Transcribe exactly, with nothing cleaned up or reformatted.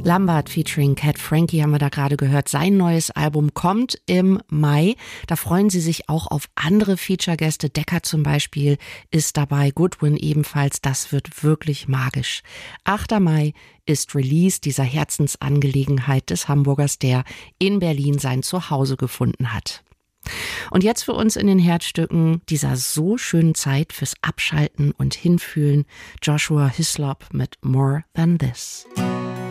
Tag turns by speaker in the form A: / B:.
A: Lambert featuring Cat Frankie haben wir da gerade gehört. Sein neues Album kommt im Mai. Da freuen Sie sich auch auf andere Feature-Gäste. Decker zum Beispiel ist dabei, Goodwin ebenfalls. Das wird wirklich magisch. achter Mai ist Release dieser Herzensangelegenheit des Hamburgers, der in Berlin sein Zuhause gefunden hat. Und jetzt für uns in den Herzstücken dieser so schönen Zeit fürs Abschalten und Hinfühlen, Joshua Hislop mit More Than This.